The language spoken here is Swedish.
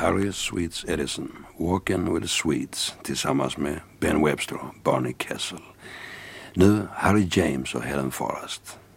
Harry Sweets Edison, Walking with the Sweets tillsammans med Ben Webster och Barney Kessel. Nu Harry James och Helen Forrest.